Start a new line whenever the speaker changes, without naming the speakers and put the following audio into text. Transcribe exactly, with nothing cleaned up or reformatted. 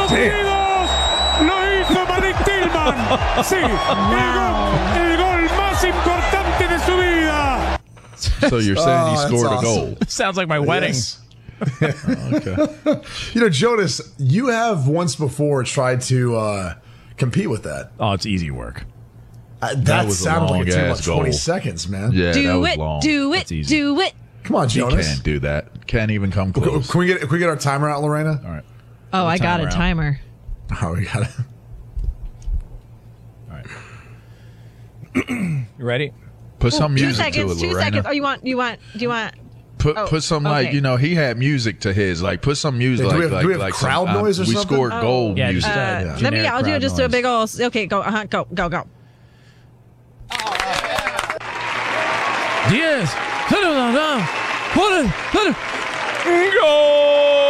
Estados Unidos. Lo hizo Malik Tillman. Sí, el gol, el gol más importante de su vida.
So you're saying
Oh,
he
that's
scored a
awesome.
goal?
Sounds like my wedding.
Yes.
Okay.
You know, Jonas, you have once before tried to uh, compete with that.
Oh, it's easy work.
Uh, that
was a
sounded like it took about
long-ass
twenty
goal.
seconds, man.
Yeah, that
Do
was
it,
long.
do it,
That's easy.
do it.
Come on,
He
Jonas.
can't do that. Can't even come
Can,
close.
can we get can we get our timer out, Lorena?
All right.
Oh, I got a
timer out.
timer.
Oh, we got it.
All right. You ready?
Put some
Two
music to
seconds.
it,
Two
Lorena.
seconds. Oh, you want? You want? Do you want?
Put
Oh,
put some like
okay.
you know he had music to his like put some music
Yeah, do
like
we have-
like
do we have
like
crowd
some,
noise or
we
something?
scored
Oh.
goal
Yeah,
music.
just, uh,
Uh, let me.
generic
I'll do
crowd
just do a
noise.
big old. Okay, go. Uh-huh, go. Go. Go.
Diez. Goal!